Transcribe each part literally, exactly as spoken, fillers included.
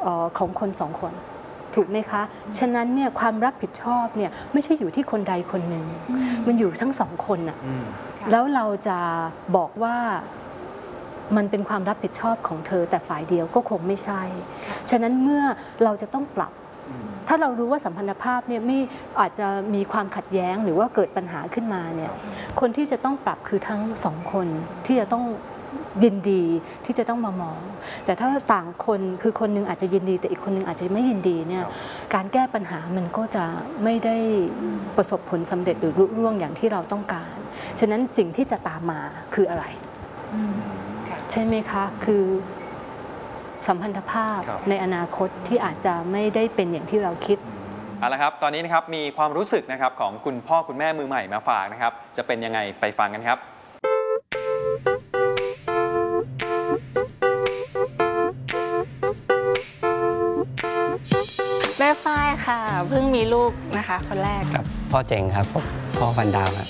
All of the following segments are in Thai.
ของคนสองคนถูกไหมคะฉะนั้นเนี่ยความรับผิดชอบเนี่ยไม่ใช่อยู่ที่คนใดคนหนึ่งมันอยู่ทั้งสองคนน่ะแล้วเราจะบอกว่ามันเป็นความรับผิดชอบของเธอแต่ฝ่ายเดียวก็คงไม่ใช่ฉะนั้นเมื่อเราจะต้องปรับถ้าเรารู้ว่าสัมพันธภาพเนี่ยไม่อาจจะมีความขัดแย้งหรือว่าเกิดปัญหาขึ้นมาเนี่ยคนที่จะต้องปรับคือทั้งสองคนที่จะต้องยินดีที่จะต้องมามองแต่ถ้าต่างคนคือคนนึงอาจจะยินดีแต่อีกคนนึงอาจจะไม่ยินดีเนี่ยการแก้ปัญหามันก็จะไม่ได้ประสบผลสำเร็จหรือรุ่งเรืองอย่างที่เราต้องการฉะนั้นสิ่งที่จะตามมาคืออะไรใช่ไหมคะคือสัมพันธภาพในอนาคตที่อาจจะไม่ได้เป็นอย่างที่เราคิดเอาละครับตอนนี้นะครับมีความรู้สึกนะครับของคุณพ่อคุณแม่มือใหม่มาฝากนะครับจะเป็นยังไงไปฟังกันครับแม่ฝ้ายค่ะเพิ่งมีลูกนะคะคนแรกครับพ่อเจ๋งครับพ่อพันดาวครับ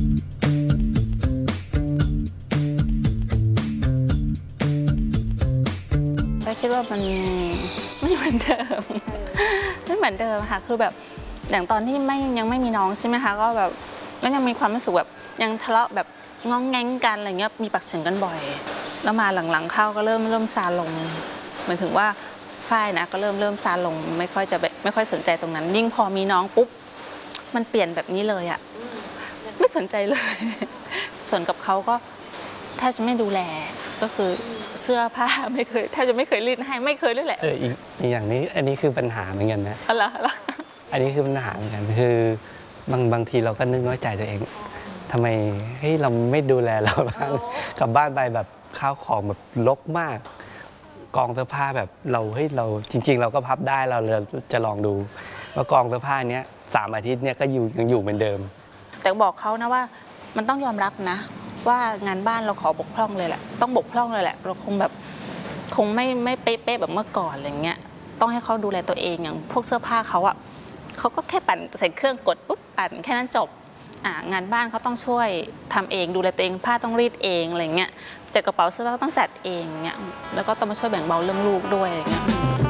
ก็คิดว่ามันไม่เหมือนเดิมไม่เหมือนเดิมค่ะคือแบบอย่างตอนที่ไม่ยังไม่มีน้องใช่ไหมคะก็แบบก็ยังมีความรู้สึกแบบยังทะเลาะแบบง้องแง้งกันอะไรเงี้ยมีปากเสียงกันบ่อยแล้วมาหลังๆเข้าก็เริ่มเริ่มซาลงหมายถึงว่าฝ้ายนะก็เริ่มเริ่มซาลงไม่ค่อยจะไม่ค่อยสนใจตรงนั้นยิ่งพอมีน้องปุ๊บมันเปลี่ยนแบบนี้เลยอะไม่สนใจเลยส่วนกับเขาก็แทบจะไม่ดูแลก็คือเสื้อผ้าไม่เคยแทบจะไม่เคยรีดให้ไม่เคยเลยแหละเอออีกอย่างนี้อันนี้คือปัญหาเหมือนกันนะอะไรอะไรอันนี้คือปัญหาเหมือนกันคือบางบางทีเราก็นึกน้อยใจตัวเองทำไมเฮ้ยเราไม่ดูแลเราบ้างกลับบ้านไปแบบข้าวของแบบรกมากกองเสื้อผ้าแบบเราเฮ้ยเราจริงๆเราก็พับได้เราเลยจะลองดูว่ากองเสื้อผ้าเนี้ยสามอาทิตย์เนี้ยก็อยู่ยังอยู่เหมือนเดิมแต่บอกเขานะว่ามันต้องยอมรับนะว่างานบ้านเราขอบกพร่องเลยแหละต้องบกพร่องเลยแหละเราคงแบบคงไม่ไม่เป๊ะๆแบบเมื่อก่อนอะไรเงี้ยต้องให้เขาดูแลตัวเองอย่างพวกเสื้อผ้าเขาอะเขาก็แค่ปั่นใส่เครื่องกดปุ๊บปั่นแค่นั้นจบอ่างานบ้านเขาต้องช่วยทำเองดูแลตัวเองผ้าต้องรีดเองอะไรเงี้ยจัดกระเป๋าเสื้อผ้าก็ต้องจัดเองเงี้ยแล้วก็ต้องมาช่วยแบ่งเบาเรื่องลูกด้วยอะไรเงี้ย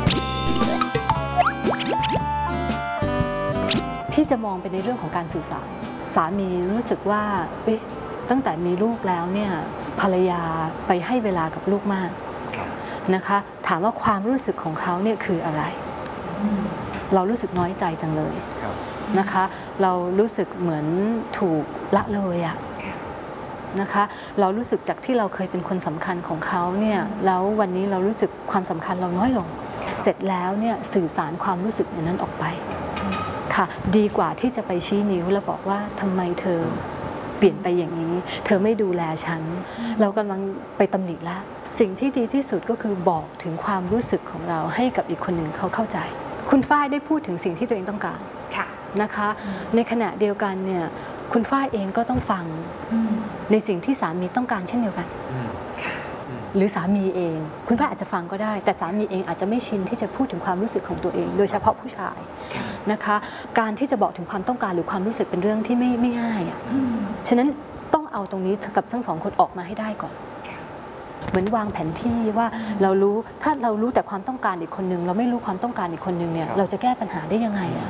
พี่จะมองไปในเรื่องของการสื่อสารสามีรู้สึกว่าเอ๊ะตั้งแต่มีลูกแล้วเนี่ยภรรยาไปให้เวลากับลูกมากนะคะถามว่าความรู้สึกของเขาเนี่ยคืออะไรเรารู้สึกน้อยใจจังเลยนะคะเรารู้สึกเหมือนถูกละเลยอะนะคะเรารู้สึกจากที่เราเคยเป็นคนสำคัญของเขาเนี่ยแล้ววันนี้เรารู้สึกความสำคัญเราน้อยลงเสร็จแล้วเนี่ยสื่อสารความรู้สึกนั้นออกไปค่ะดีกว่าที่จะไปชี้นิ้วแล้วบอกว่าทำไมเธอเปลี่ยนไปอย่างนี้เธอไม่ดูแลฉันเรากำลังไปตำหนิละสิ่งที่ดีที่สุดก็คือบอกถึงความรู้สึกของเราให้กับอีกคนหนึ่งเขาเข้าใจคุณฝ้ายได้พูดถึงสิ่งที่ตัวเองต้องการนะคะในขณะเดียวกันเนี่ยคุณฝ้ายเองก็ต้องฟังในสิ่งที่สามีต้องการเช่นเดียวกันหรือสามีเองคุณฝ้ายอาจจะฟังก็ได้แต่สามีเองอาจจะไม่ชินที่จะพูดถึงความรู้สึกของตัวเองโดยเฉพาะผู้ชายนะคะการที่จะบอกถึงความต้องการหรือความรู้สึกเป็นเรื่องที่ไม่ไม่ง่ายอ่ะฉะนั้นต้องเอาตรงนี้กับทั้งสองคนออกมาให้ได้ก่อนเหมือนวางแผนที่ว่าเรารู้ถ้าเรารู้แต่ความต้องการอีกคนนึงเราไม่รู้ความต้องการอีกคนนึงเนี่ยเราจะแก้ปัญหาได้ยังไงอะ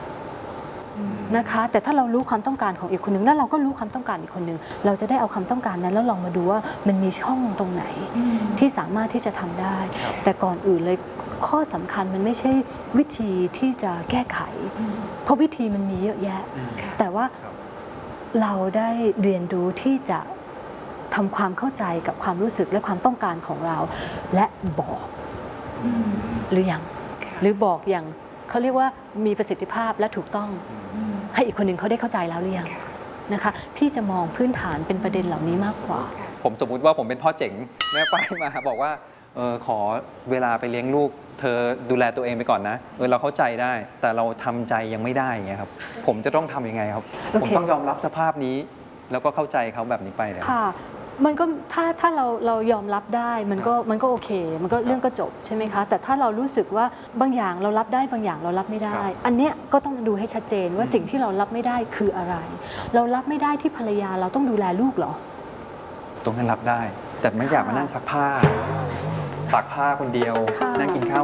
นะคะแต่ถ้าเรารู้ความต้องการของอีกคนนึงแล้วเราก็รู้ความต้องการอีกคนนึงเราจะได้เอาความต้องการนั้นแล้วลองมาดูว่ามันมีช่องตรงไหนที่สามารถที่จะทำได้แต่ก่อนอื่นเลยข้อสำคัญมันไม่ใช่วิธีที่จะแก้ไขเพราะวิธีมันมีเยอะแยะแต่ว่าเราได้เรียนรู้ที่จะทำความเข้าใจกับความรู้สึกและความต้องการของเราและบอกหรือยังหรือบอกอย่างเขาเรียกว่ามีประสิทธิภาพและถูกต้องให้อีกคนหนึ่งเขาได้เข้าใจแล้วหรือยังนะคะพี่จะมองพื้นฐานเป็นประเด็นเหล่านี้มากกว่าผมสมมุติว่าผมเป็นพ่อเจ๋งแม่ป้ายมาบอกว่าเออขอเวลาไปเลี้ยงลูกเธอดูแลตัวเองไปก่อนนะเออเราเข้าใจได้แต่เราทำใจยังไม่ได้อย่างเงี้ยครับผมจะต้องทำยังไงครับ okay. ผมต้องยอมรับสภาพนี้แล้วก็เข้าใจเขาแบบนี้ไปเลยค่ะมันก็ถ้าถ้าเราเรายอมรับได้มันก็มันก็โอเคมันก็เรื่องก็จบใช่ไหมคะแต่ถ้าเรารู้สึกว่าบางอย่างเรารับได้บางอย่างเรารับไม่ได้อันเนี้ยก็ต้องดูให้ชัดเจนว่าสิ่งที่เรารับไม่ได้คืออะไรเรารับไม่ได้ที่ภรรยาเราต้องดูแลลูกเหรอตรงนั้นรับได้แต่ไม่อยากมานั่งซักผ้าตากผ้าคนเดียวนั่งกินข้าว